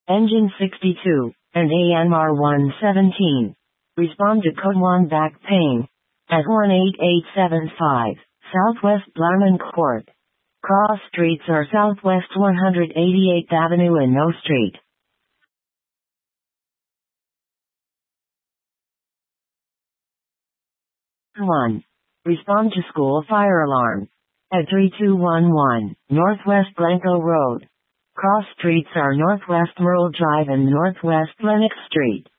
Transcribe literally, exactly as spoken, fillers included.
Engine sixty-two, and A M R one seventeen. Respond to code one back pain. At one eight eight seven five, Southwest Blarman Court. Cross streets are Southwest one hundred eighty-eighth Avenue and No Street. one. Respond to school fire alarm. At three two one one, Northwest Blanco Road. Cross streets are Northwest Merle Drive and Northwest Lenox Street.